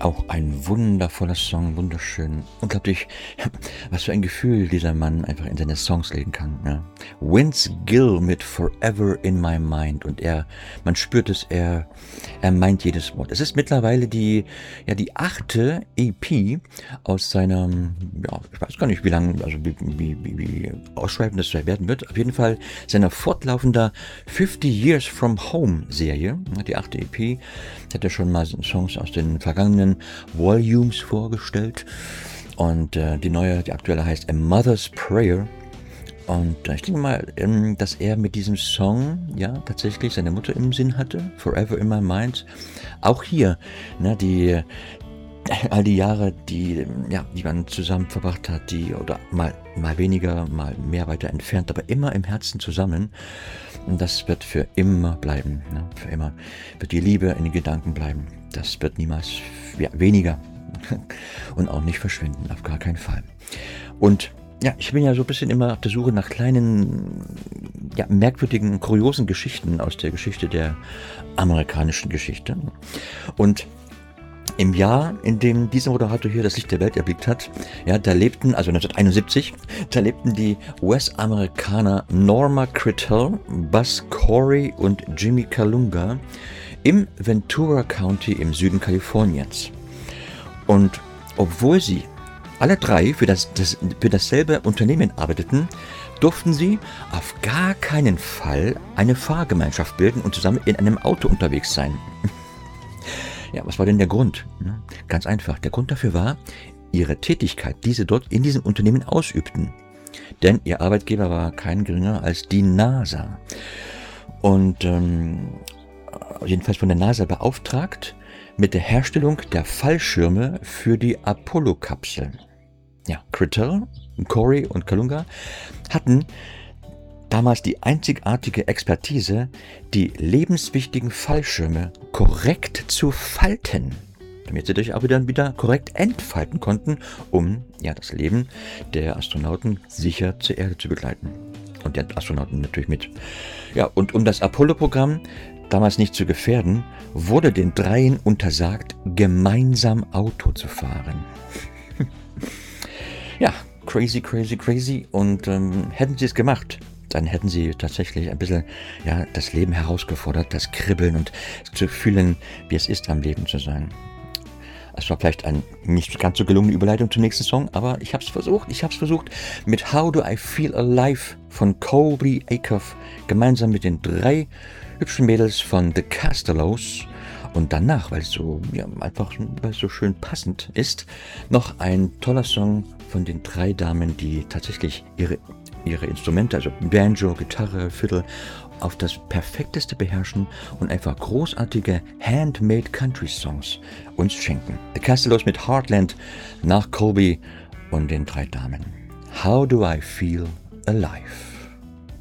Auch ein wundervoller Song, wunderschön. Unglaublich, was für ein Gefühl dieser Mann einfach in seine Songs legen kann. Ja. Vince Gill mit Forever in My Mind. Und man spürt es, er meint jedes Wort. Es ist mittlerweile die 8. EP aus seinem, ja, ich weiß gar nicht, wie lange, also wie ausschweifend das werden wird. Auf jeden Fall seiner fortlaufender 50 Years from Home Serie. Die 8. EP. Hat er schon mal Songs aus den vergangenen Volumes vorgestellt. Und die aktuelle heißt A Mother's Prayer. Und ich denke mal, dass er mit diesem Song ja tatsächlich seine Mutter im Sinn hatte. Forever in My Mind. Auch hier, ne, all die Jahre, die man zusammen verbracht hat, oder mal weniger, mal mehr weiter entfernt, aber immer im Herzen zusammen. Und das wird für immer bleiben. Ne? Für immer wird die Liebe in den Gedanken bleiben. Das wird niemals weniger und auch nicht verschwinden, auf gar keinen Fall. Und ja, ich bin ja so ein bisschen immer auf der Suche nach kleinen, merkwürdigen, kuriosen Geschichten aus der Geschichte der amerikanischen Geschichte. Und im Jahr, in dem dieser Moderator hier das Licht der Welt erblickt hat, da lebten, also 1971, die US-Amerikaner Norma Crittell, Buzz Corey und Jimmy Kalunga im Ventura County im Süden Kaliforniens. Und obwohl sie alle drei für dasselbe Unternehmen arbeiteten, durften sie auf gar keinen Fall eine Fahrgemeinschaft bilden und zusammen in einem Auto unterwegs sein. Ja, was war denn der Grund? Ganz einfach. Der Grund dafür war ihre Tätigkeit, die sie dort in diesem Unternehmen ausübten. Denn ihr Arbeitgeber war kein geringer als die NASA. Und jedenfalls von der NASA beauftragt mit der Herstellung der Fallschirme für die Apollo-Kapsel. Ja, Crittell, Corey und Kalunga hatten damals die einzigartige Expertise, die lebenswichtigen Fallschirme korrekt zu falten, damit sie sich auch wieder korrekt entfalten konnten, um das Leben der Astronauten sicher zur Erde zu begleiten. Und der Astronauten natürlich mit. Ja, und um das Apollo-Programm damals nicht zu gefährden, wurde den dreien untersagt, gemeinsam Auto zu fahren. Ja, crazy. Und hätten sie es gemacht, dann hätten sie tatsächlich ein bisschen das Leben herausgefordert, das Kribbeln und zu fühlen, wie es ist, am Leben zu sein. Es war vielleicht eine nicht ganz so gelungene Überleitung zum nächsten Song, aber ich habe es versucht mit How Do I Feel Alive von Colby Acuff, gemeinsam mit den 3 hübschen Mädels von The Castellows. Und danach, weil es so schön passend ist, noch ein toller Song von den 3 Damen, die tatsächlich ihre Instrumente, also Banjo, Gitarre, Fiddle, auf das Perfekteste beherrschen und einfach großartige Handmade Country Songs uns schenken. The Castellows mit Heartland nach Colby und den 3 Damen. How Do I Feel Alive?